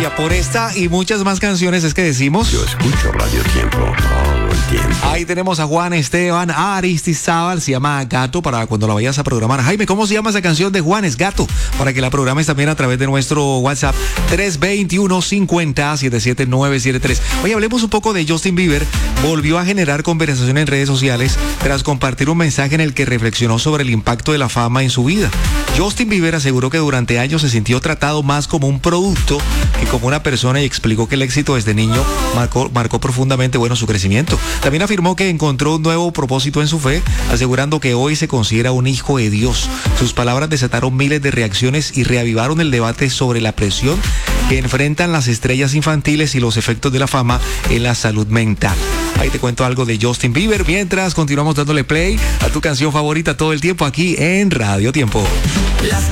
Oiga, por esta y muchas más canciones es que decimos... Yo escucho Radio Tiempo todo el tiempo. Ahí tenemos a Juan Esteban Aristizábal, se llama Gato, para cuando la vayas a programar. Jaime, ¿cómo se llama esa canción de Juan? Es Gato, para que la programes también a través de nuestro WhatsApp 321-50-77973. Oye, hablemos un poco de Justin Bieber. Volvió a generar conversación en redes sociales tras compartir un mensaje en el que reflexionó sobre el impacto de la fama en su vida. Justin Bieber aseguró que durante años se sintió tratado más como un producto que como una persona y explicó que el éxito desde niño marcó profundamente su crecimiento. También afirmó que encontró un nuevo propósito en su fe, asegurando que hoy se considera un hijo de Dios. Sus palabras desataron miles de reacciones y reavivaron el debate sobre la presión que enfrentan las estrellas infantiles y los efectos de la fama en la salud mental. Ahí te cuento algo de Justin Bieber, mientras continuamos dándole play a tu canción favorita todo el tiempo aquí en Radio Tiempo. Las